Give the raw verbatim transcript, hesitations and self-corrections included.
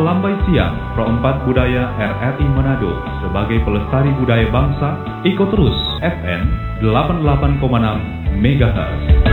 Melambai Siang Pro empat Budaya R R I Manado sebagai pelestari budaya bangsa, ikut terus F M delapan puluh delapan koma enam megahertz.